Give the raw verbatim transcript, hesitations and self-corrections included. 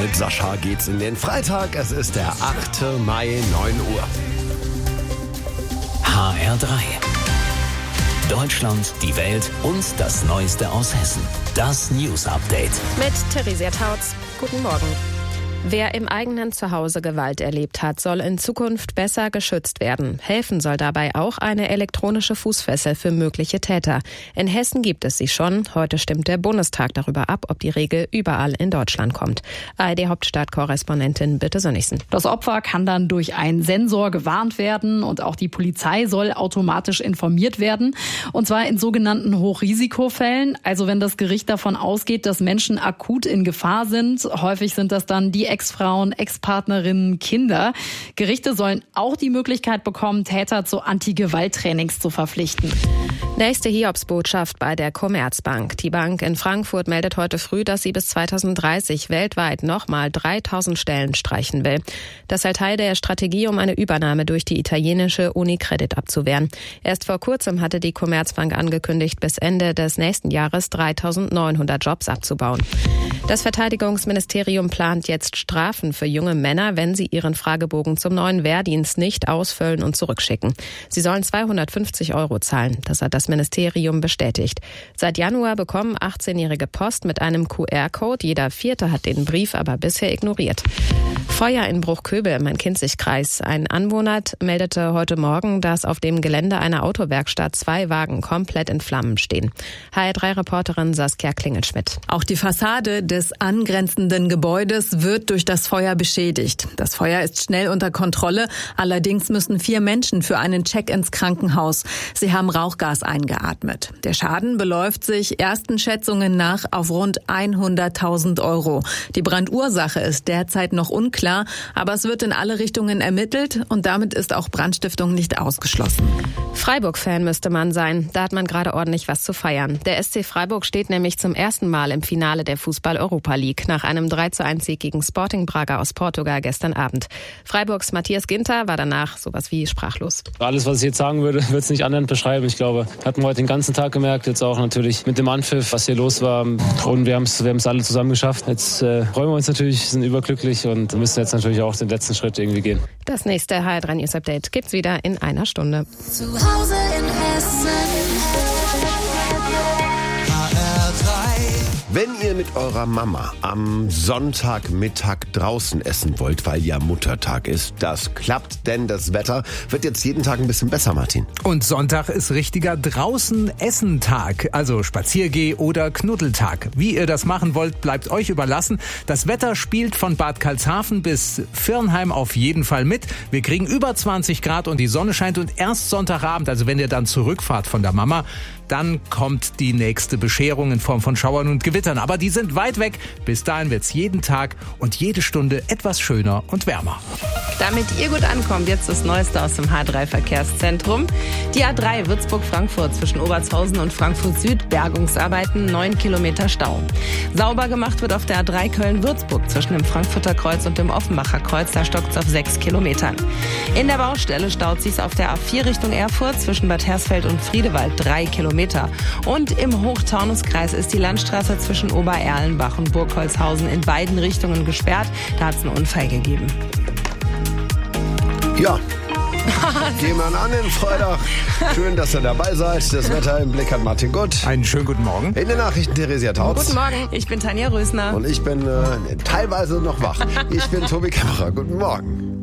Mit Sascha geht's in den Freitag. Es ist der achte Mai, neun Uhr. H R drei. Deutschland, die Welt und das Neueste aus Hessen. Das News Update. Mit Theresia Tautz. Guten Morgen. Wer im eigenen Zuhause Gewalt erlebt hat, soll in Zukunft besser geschützt werden. Helfen soll dabei auch eine elektronische Fußfessel für mögliche Täter. In Hessen gibt es sie schon. Heute stimmt der Bundestag darüber ab, ob die Regel überall in Deutschland kommt. A R D-Hauptstadtkorrespondentin Birte Sönnigsen. Das Opfer kann dann durch einen Sensor gewarnt werden und auch die Polizei soll automatisch informiert werden. Und zwar in sogenannten Hochrisikofällen. Also wenn das Gericht davon ausgeht, dass Menschen akut in Gefahr sind. Häufig sind das dann die Ex-Frauen, Ex-Partnerinnen, Kinder. Gerichte sollen auch die Möglichkeit bekommen, Täter zu Anti-Gewalt-Trainings zu verpflichten. Nächste Hiobsbotschaft bei der Commerzbank. Die Bank in Frankfurt meldet heute früh, dass sie bis zweitausenddreißig weltweit nochmal dreitausend Stellen streichen will. Das sei Teil der Strategie, um eine Übernahme durch die italienische Unicredit abzuwehren. Erst vor kurzem hatte die Commerzbank angekündigt, bis Ende des nächsten Jahres dreitausendneunhundert Jobs abzubauen. Das Verteidigungsministerium plant jetzt Strafen für junge Männer, wenn sie ihren Fragebogen zum neuen Wehrdienst nicht ausfüllen und zurückschicken. Sie sollen zweihundertfünfzig Euro zahlen. Das hat das Ministerium bestätigt. Seit Januar bekommen achtzehnjährige Post mit einem Q R-Code. Jeder Vierte hat den Brief aber bisher ignoriert. Feuer in Bruchköbel im Main-Kinzig-Kreis. Ein Anwohner meldete heute Morgen, dass auf dem Gelände einer Autowerkstatt zwei Wagen komplett in Flammen stehen. H R drei-Reporterin Saskia Klingelschmidt. Auch die Fassade des angrenzenden Gebäudes wird durch das Feuer beschädigt. Das Feuer ist schnell unter Kontrolle. Allerdings müssen vier Menschen für einen Check ins Krankenhaus. Sie haben Rauchgas eingeatmet. Der Schaden beläuft sich ersten Schätzungen nach auf rund hunderttausend Euro. Die Brandursache ist derzeit noch unklar, aber es wird in alle Richtungen ermittelt und damit ist auch Brandstiftung nicht ausgeschlossen. Freiburg-Fan müsste man sein. Da hat man gerade ordentlich was zu feiern. Der S C Freiburg steht nämlich zum ersten Mal im Finale der Fußball-Europa League nach einem drei zu eins Sieg gegen Sporting Braga aus Portugal gestern Abend. Freiburgs Matthias Ginter war danach sowas wie sprachlos. Alles, was ich jetzt sagen würde, würde es nicht anderen beschreiben. Ich glaube, hatten wir heute den ganzen Tag gemerkt, jetzt auch natürlich mit dem Anpfiff, was hier los war. Und wir haben es wir haben es alle zusammen geschafft. Jetzt äh, freuen wir uns natürlich, sind überglücklich und müssen jetzt natürlich auch den letzten Schritt irgendwie gehen. Das nächste H R drei News Update gibt's wieder in einer Stunde. Zu Hause in Hessen. Wenn ihr mit eurer Mama am Sonntagmittag draußen essen wollt, weil ja Muttertag ist, das klappt, denn das Wetter wird jetzt jeden Tag ein bisschen besser, Martin. Und Sonntag ist richtiger Draußen-Essen-Tag, also Spaziergeh- oder Knuddeltag. Wie ihr das machen wollt, bleibt euch überlassen. Das Wetter spielt von Bad Karlshafen bis Virnheim auf jeden Fall mit. Wir kriegen über zwanzig Grad und die Sonne scheint und erst Sonntagabend, also wenn ihr dann zurückfahrt von der Mama, dann kommt die nächste Bescherung in Form von Schauern und Gewittern. Aber die sind weit weg. Bis dahin wird's jeden Tag und jede Stunde etwas schöner und wärmer. Damit ihr gut ankommt, jetzt das Neueste aus dem H drei Verkehrszentrum. Die A drei Würzburg-Frankfurt zwischen Obertshausen und Frankfurt Süd. Bergungsarbeiten, neun Kilometer Stau. Sauber gemacht wird auf der A drei Köln-Würzburg zwischen dem Frankfurter Kreuz und dem Offenbacher Kreuz. Da stockt's auf sechs Kilometern. In der Baustelle staut sich's auf der A vier Richtung Erfurt zwischen Bad Hersfeld und Friedewald. drei Kilometer. Und im Hochtaunuskreis ist die Landstraße zwischen Obererlenbach und Burgholzhausen in beiden Richtungen gesperrt. Da hat es einen Unfall gegeben. Ja, gehen wir an den Freitag. Schön, dass ihr dabei seid. Das Wetter im Blick hat Martin Gutt. Einen schönen guten Morgen. In den Nachrichten Theresia Tautz. Guten Morgen, Ich bin Tanja Rösner. Und ich bin äh, teilweise noch wach. Ich bin Tobi Kammerer. Guten Morgen.